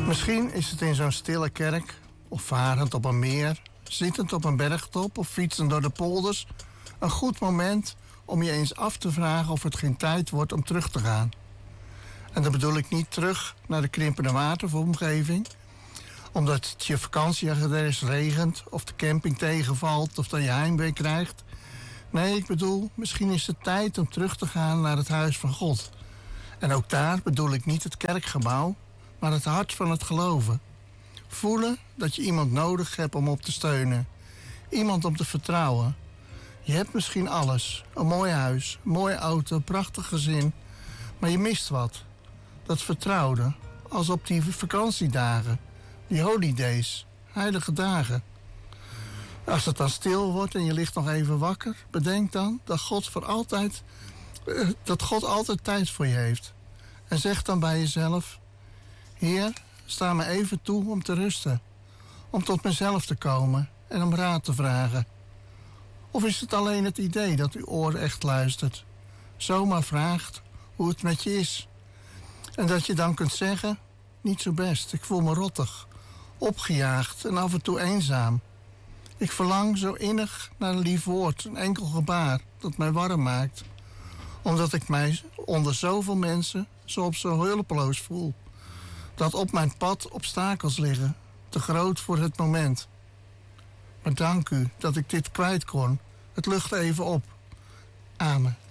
Misschien is het in zo'n stille kerk, of varend op een meer, zittend op een bergtop of fietsend door de polders, een goed moment om je eens af te vragen of het geen tijd wordt om terug te gaan. En dan bedoel ik niet terug naar de krimpende wateromgeving, omdat het je vakantieadres regent of de camping tegenvalt of dat je heimwee krijgt. Nee, ik bedoel, misschien is het tijd om terug te gaan naar het huis van God. En ook daar bedoel ik niet het kerkgebouw, maar het hart van het geloven. Voelen dat je iemand nodig hebt om op te steunen. Iemand om te vertrouwen. Je hebt misschien alles. Een mooi huis, een mooie auto, een prachtig gezin. Maar je mist wat. Dat vertrouwde. Als op die vakantiedagen. Die holidays. Heilige dagen. Als het dan stil wordt en je ligt nog even wakker, bedenk dan dat God altijd tijd voor je heeft. En zeg dan bij jezelf: Heer, sta me even toe om te rusten. Om tot mezelf te komen en om raad te vragen. Of is het alleen het idee dat uw oor echt luistert? Zomaar vraagt hoe het met je is. En dat je dan kunt zeggen: niet zo best, ik voel me rottig, opgejaagd en af en toe eenzaam. Ik verlang zo innig naar een lief woord, een enkel gebaar dat mij warm maakt. Omdat ik mij onder zoveel mensen zo hulpeloos voel. Dat op mijn pad obstakels liggen, te groot voor het moment. Maar dank u dat ik dit kwijt kon. Het lucht even op. Amen.